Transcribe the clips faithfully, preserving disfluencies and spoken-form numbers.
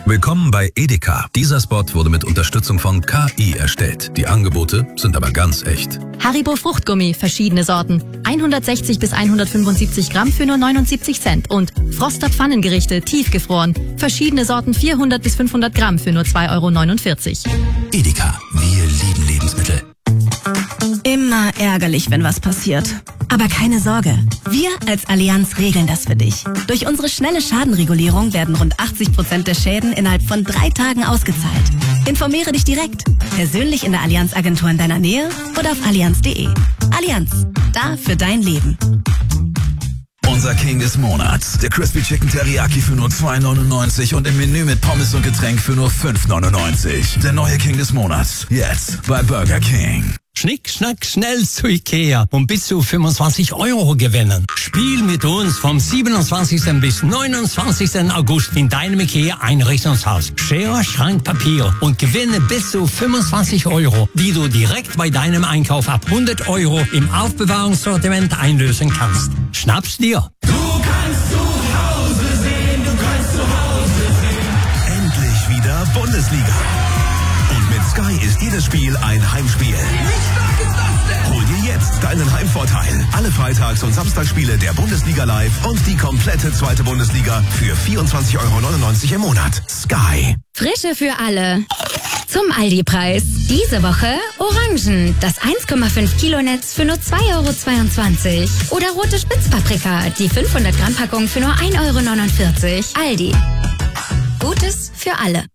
Willkommen bei Edeka. Dieser Spot wurde mit Unterstützung von K I erstellt. Die Angebote sind aber ganz echt. Haribo Fruchtgummi, verschiedene Sorten. hundertsechzig bis hundertfünfundsiebzig Gramm für nur neunundsiebzig Cent. Und Froster Pfannengerichte, tiefgefroren. Verschiedene Sorten vierhundert bis fünfhundert Gramm für nur zwei Euro neunundvierzig. Edeka, wir lieben Lebensmittel. Immer ärgerlich, wenn was passiert. Aber keine Sorge, wir als Allianz regeln das für dich. Durch unsere schnelle Schadenregulierung werden rund achtzig Prozent der Schäden innerhalb von drei Tagen ausgezahlt. Informiere dich direkt, persönlich in der Allianz-Agentur in deiner Nähe oder auf allianz punkt de. Allianz, da für dein Leben. Unser King des Monats. Der Crispy Chicken Teriyaki für nur zwei neunundneunzig und im Menü mit Pommes und Getränk für nur fünf neunundneunzig. Der neue King des Monats. Jetzt bei Burger King. Schnick, schnack, schnell zu Ikea und bis zu fünfundzwanzig Euro gewinnen. Spiel mit uns vom siebenundzwanzigsten bis neunundzwanzigsten August in deinem Ikea Einrichtungshaus. Schere, Schrank, Papier und gewinne bis zu fünfundzwanzig Euro, die du direkt bei deinem Einkauf ab hundert Euro im Aufbewahrungssortiment einlösen kannst. Schnapp's dir! Du kannst zu Hause sehen, du kannst zu Hause sehen. Endlich wieder Bundesliga. Und mit Sky ist jedes Spiel ein Heimspiel. Wie stark ist das denn? Hol dir jetzt deinen Heimvorteil. Alle Freitags- und Samstagsspiele der Bundesliga live und die komplette zweite Bundesliga für vierundzwanzig Euro neunundneunzig im Monat. Sky. Frische für alle. Zum Aldi-Preis. Diese Woche Orangen. Das eins Komma fünf Kilo Netz für nur zwei Euro zweiundzwanzig. Oder rote Spitzpaprika. Die fünfhundert Gramm Packung für nur ein Euro neunundvierzig. Aldi. Gutes für alle.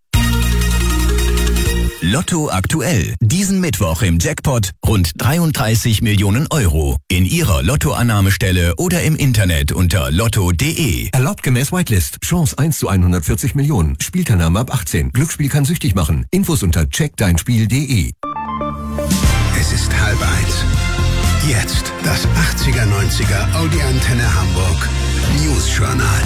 Lotto aktuell. Diesen Mittwoch im Jackpot rund dreiunddreißig Millionen Euro. In Ihrer Lottoannahmestelle oder im Internet unter lotto punkt de. Erlaubt gemäß Whitelist. Chance eins zu hundertvierzig Millionen. Spielteilnahme ab achtzehn. Glücksspiel kann süchtig machen. Infos unter check dein spiel punkt de. Es ist halb eins. Jetzt das achtziger neunziger Audi Antenne Hamburg News Journal.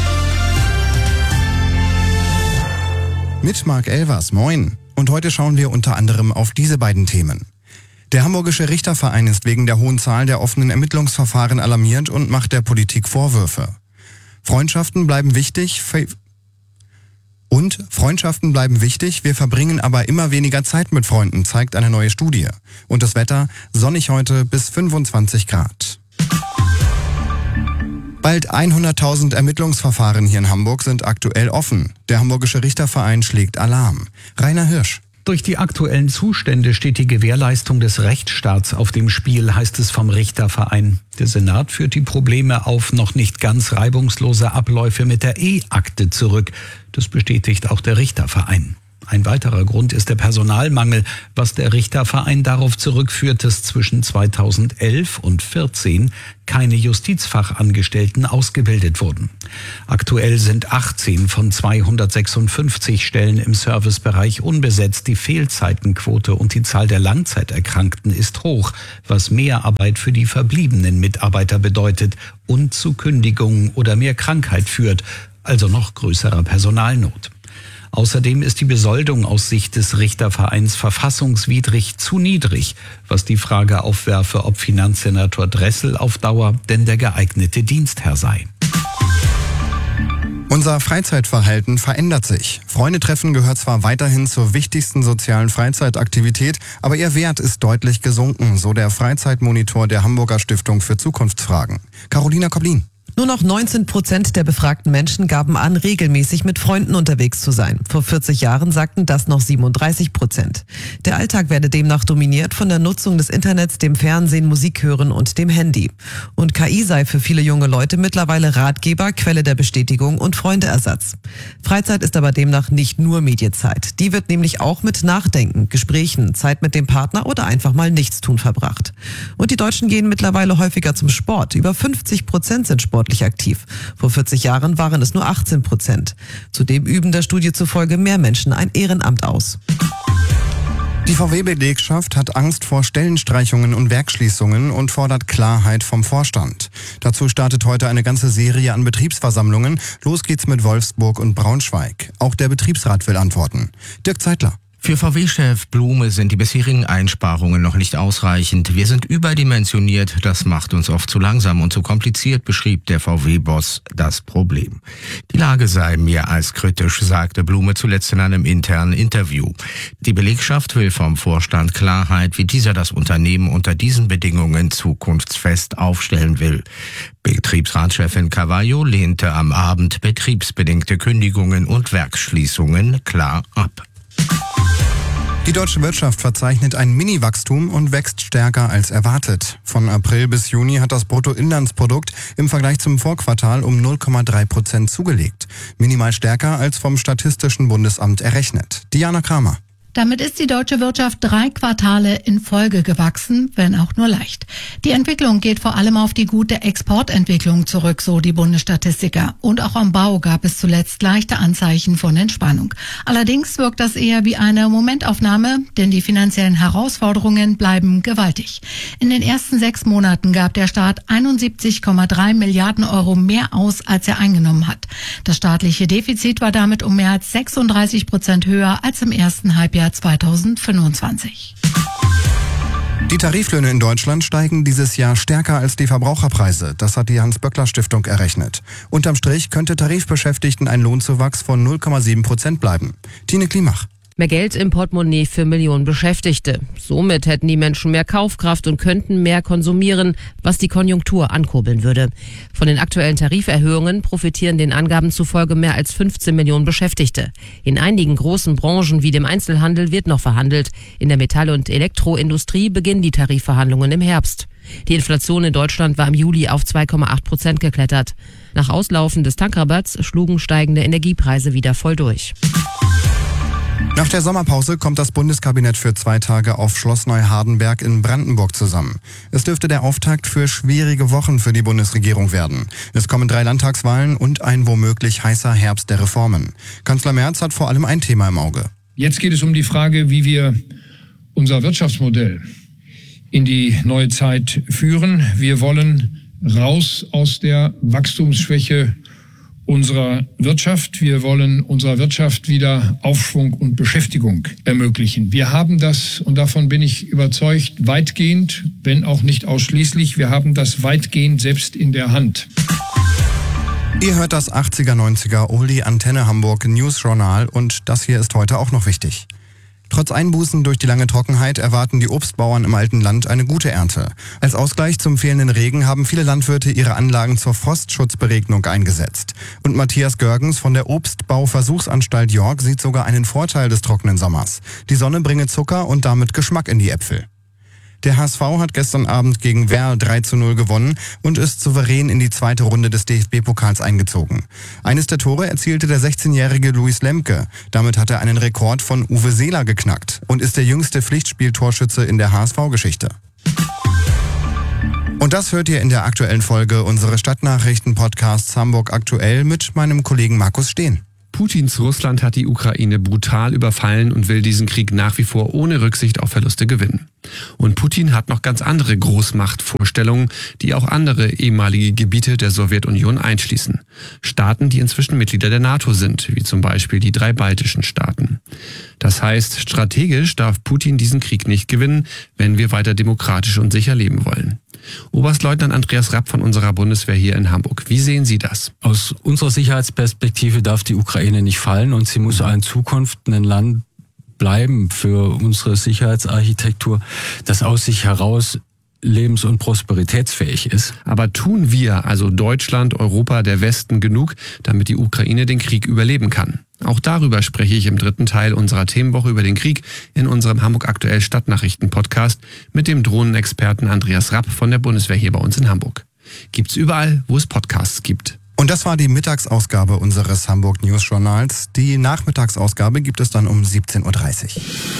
Mit Marc Elvers, moin. Und heute schauen wir unter anderem auf diese beiden Themen. Der Hamburgische Richterverein ist wegen der hohen Zahl der offenen Ermittlungsverfahren alarmiert und macht der Politik Vorwürfe. Freundschaften bleiben wichtig. Und Freundschaften bleiben wichtig, wir verbringen aber immer weniger Zeit mit Freunden, zeigt eine neue Studie. Und das Wetter, sonnig heute bis fünfundzwanzig Grad. Bald hunderttausend Ermittlungsverfahren hier in Hamburg sind aktuell offen. Der Hamburgische Richterverein schlägt Alarm. Rainer Hirsch. Durch die aktuellen Zustände steht die Gewährleistung des Rechtsstaats auf dem Spiel, heißt es vom Richterverein. Der Senat führt die Probleme auf noch nicht ganz reibungslose Abläufe mit der E-Akte zurück. Das bestätigt auch der Richterverein. Ein weiterer Grund ist der Personalmangel, was der Richterverein darauf zurückführt, dass zwischen zweitausendelf und vierzehn keine Justizfachangestellten ausgebildet wurden. Aktuell sind achtzehn von zweihundertsechsundfünfzig Stellen im Servicebereich unbesetzt. Die Fehlzeitenquote und die Zahl der Langzeiterkrankten ist hoch, was mehr Arbeit für die verbliebenen Mitarbeiter bedeutet und zu Kündigungen oder mehr Krankheit führt, also noch größerer Personalnot. Außerdem ist die Besoldung aus Sicht des Richtervereins verfassungswidrig zu niedrig, was die Frage aufwerfe, ob Finanzsenator Dressel auf Dauer denn der geeignete Dienstherr sei. Unser Freizeitverhalten verändert sich. Freundetreffen gehört zwar weiterhin zur wichtigsten sozialen Freizeitaktivität, aber ihr Wert ist deutlich gesunken, so der Freizeitmonitor der Hamburger Stiftung für Zukunftsfragen. Carolina Koblin. Nur noch neunzehn Prozent der befragten Menschen gaben an, regelmäßig mit Freunden unterwegs zu sein. Vor vierzig Jahren sagten das noch siebenunddreißig Prozent. Der Alltag werde demnach dominiert von der Nutzung des Internets, dem Fernsehen, Musik hören und dem Handy. Und K I sei für viele junge Leute mittlerweile Ratgeber, Quelle der Bestätigung und Freundeersatz. Freizeit ist aber demnach nicht nur Medienzeit. Die wird nämlich auch mit Nachdenken, Gesprächen, Zeit mit dem Partner oder einfach mal Nichtstun verbracht. Und die Deutschen gehen mittlerweile häufiger zum Sport. Über fünfzig Prozent sind sportlich aktiv. Vor vierzig Jahren waren es nur achtzehn Prozent. Zudem üben der Studie zufolge mehr Menschen ein Ehrenamt aus. Die V W-Belegschaft hat Angst vor Stellenstreichungen und Werksschließungen und fordert Klarheit vom Vorstand. Dazu startet heute eine ganze Serie an Betriebsversammlungen. Los geht's mit Wolfsburg und Braunschweig. Auch der Betriebsrat will antworten. Dirk Zeitler. Für V W-Chef Blume sind die bisherigen Einsparungen noch nicht ausreichend. Wir sind überdimensioniert, das macht uns oft zu langsam und zu kompliziert, beschrieb der V W-Boss das Problem. Die Lage sei mehr als kritisch, sagte Blume zuletzt in einem internen Interview. Die Belegschaft will vom Vorstand Klarheit, wie dieser das Unternehmen unter diesen Bedingungen zukunftsfest aufstellen will. Betriebsratschefin Carvalho lehnte am Abend betriebsbedingte Kündigungen und Werksschließungen klar ab. Die deutsche Wirtschaft verzeichnet ein Mini-Wachstum und wächst stärker als erwartet. Von April bis Juni hat das Bruttoinlandsprodukt im Vergleich zum Vorquartal um null Komma drei Prozent zugelegt. Minimal stärker als vom Statistischen Bundesamt errechnet. Diana Kramer. Damit ist die deutsche Wirtschaft drei Quartale in Folge gewachsen, wenn auch nur leicht. Die Entwicklung geht vor allem auf die gute Exportentwicklung zurück, so die Bundesstatistiker. Und auch am Bau gab es zuletzt leichte Anzeichen von Entspannung. Allerdings wirkt das eher wie eine Momentaufnahme, denn die finanziellen Herausforderungen bleiben gewaltig. In den ersten sechs Monaten gab der Staat einundsiebzig Komma drei Milliarden Euro mehr aus, als er eingenommen hat. Das staatliche Defizit war damit um mehr als sechsunddreißig Prozent höher als im ersten Halbjahr zweitausendfünfundzwanzig. Die Tariflöhne in Deutschland steigen dieses Jahr stärker als die Verbraucherpreise. Das hat die Hans-Böckler-Stiftung errechnet. Unterm Strich könnte Tarifbeschäftigten ein Lohnzuwachs von null Komma sieben Prozent bleiben. Tine Klimach. Mehr Geld im Portemonnaie für Millionen Beschäftigte. Somit hätten die Menschen mehr Kaufkraft und könnten mehr konsumieren, was die Konjunktur ankurbeln würde. Von den aktuellen Tariferhöhungen profitieren den Angaben zufolge mehr als fünfzehn Millionen Beschäftigte. In einigen großen Branchen wie dem Einzelhandel wird noch verhandelt. In der Metall- und Elektroindustrie beginnen die Tarifverhandlungen im Herbst. Die Inflation in Deutschland war im Juli auf zwei Komma acht Prozent geklettert. Nach Auslaufen des Tankrabatts schlugen steigende Energiepreise wieder voll durch. Nach der Sommerpause kommt das Bundeskabinett für zwei Tage auf Schloss Neuhardenberg in Brandenburg zusammen. Es dürfte der Auftakt für schwierige Wochen für die Bundesregierung werden. Es kommen drei Landtagswahlen und ein womöglich heißer Herbst der Reformen. Kanzler Merz hat vor allem ein Thema im Auge. Jetzt geht es um die Frage, wie wir unser Wirtschaftsmodell in die neue Zeit führen. Wir wollen raus aus der Wachstumsschwäche unserer Wirtschaft. Wir wollen unserer Wirtschaft wieder Aufschwung und Beschäftigung ermöglichen. Wir haben das, und davon bin ich überzeugt, weitgehend, wenn auch nicht ausschließlich, wir haben das weitgehend selbst in der Hand. Ihr hört das achtziger neunziger Oldie Antenne Hamburg News Journal und das hier ist heute auch noch wichtig. Trotz Einbußen durch die lange Trockenheit erwarten die Obstbauern im alten Land eine gute Ernte. Als Ausgleich zum fehlenden Regen haben viele Landwirte ihre Anlagen zur Frostschutzberegnung eingesetzt. Und Matthias Görgens von der Obstbauversuchsanstalt York sieht sogar einen Vorteil des trockenen Sommers. Die Sonne bringe Zucker und damit Geschmack in die Äpfel. Der H S V hat gestern Abend gegen Werl drei zu null gewonnen und ist souverän in die zweite Runde des D F B-Pokals eingezogen. Eines der Tore erzielte der sechzehnjährige Luis Lemke. Damit hat er einen Rekord von Uwe Seeler geknackt und ist der jüngste Pflichtspieltorschütze in der H S V-Geschichte. Und das hört ihr in der aktuellen Folge unseres Stadtnachrichten-Podcasts Hamburg aktuell mit meinem Kollegen Markus Steen. Putins Russland hat die Ukraine brutal überfallen und will diesen Krieg nach wie vor ohne Rücksicht auf Verluste gewinnen. Und Putin hat noch ganz andere Großmachtvorstellungen, die auch andere ehemalige Gebiete der Sowjetunion einschließen. Staaten, die inzwischen Mitglieder der NATO sind, wie zum Beispiel die drei baltischen Staaten. Das heißt, strategisch darf Putin diesen Krieg nicht gewinnen, wenn wir weiter demokratisch und sicher leben wollen. Oberstleutnant Andreas Rapp von unserer Bundeswehr hier in Hamburg. Wie sehen Sie das? Aus unserer Sicherheitsperspektive darf die Ukraine nicht fallen und sie muss auch in Zukunft ein Land bleiben für unsere Sicherheitsarchitektur, das aus sich heraus lebens- und prosperitätsfähig ist. Aber tun wir, also Deutschland, Europa, der Westen, genug, damit die Ukraine den Krieg überleben kann? Auch darüber spreche ich im dritten Teil unserer Themenwoche über den Krieg in unserem Hamburg aktuell Stadtnachrichten-Podcast mit dem Drohnenexperten Andreas Rapp von der Bundeswehr hier bei uns in Hamburg. Gibt's überall, wo es Podcasts gibt. Und das war die Mittagsausgabe unseres Hamburg News Journals. Die Nachmittagsausgabe gibt es dann um siebzehn Uhr dreißig.